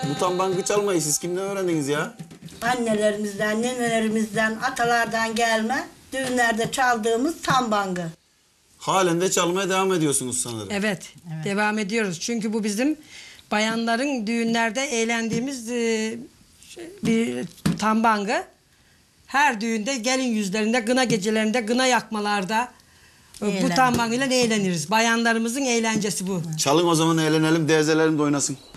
Bu tambangı çalmayı siz kimden öğrendiniz ya? Annelerimizden, nenelerimizden, atalardan gelme düğünlerde çaldığımız tambangı. Halen de çalmaya devam ediyorsunuz sanırım. Evet, devam ediyoruz. Çünkü bu bizim bayanların düğünlerde eğlendiğimiz bir tambangı. Her düğünde gelin yüzlerinde, kına gecelerinde, kına yakmalarda bu tambangıyla eğleniriz. Bayanlarımızın eğlencesi bu. Çalın o zaman eğlenelim, teyzelerim de oynasın.